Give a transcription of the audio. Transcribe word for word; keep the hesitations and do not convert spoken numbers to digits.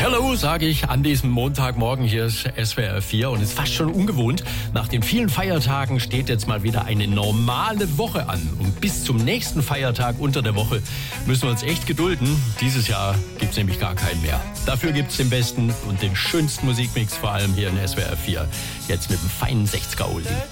Hallo, sage ich an diesem Montagmorgen. Hier ist S W R vier und es ist fast schon ungewohnt. Nach den vielen Feiertagen steht jetzt mal wieder eine normale Woche an. Und bis zum nächsten Feiertag unter der Woche müssen wir uns echt gedulden. Dieses Jahr gibt es nämlich gar keinen mehr. Dafür gibt es den besten und den schönsten Musikmix, vor allem hier in S W R vier. Jetzt mit dem feinen sechziger Oldie.